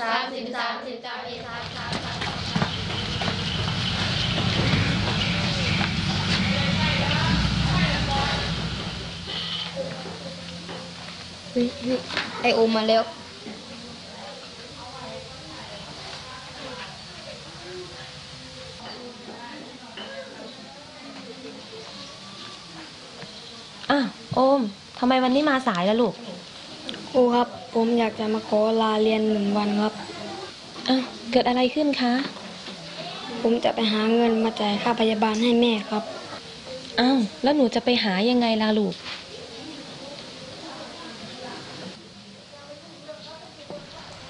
ไอโอมมาแล้วโอมทำไมวันนี้มาสายล่ะลูกครูครับผมอยากจะมาขอลาเรียน1 วันครับเกิดอะไรขึ้นคะผมจะไปหาเงินมาจ่ายค่าพยาบาลให้แม่ครับแล้วหนูจะไปหายังไงล่ะลูก